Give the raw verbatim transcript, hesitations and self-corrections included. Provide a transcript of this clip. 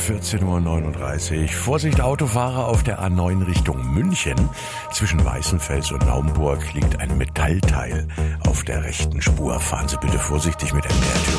vierzehn Uhr neununddreißig. Vorsicht, Autofahrer auf der A neun Richtung München. Zwischen Weißenfels und Naumburg liegt ein Metallteil auf der rechten Spur. Fahren Sie bitte vorsichtig mit M D R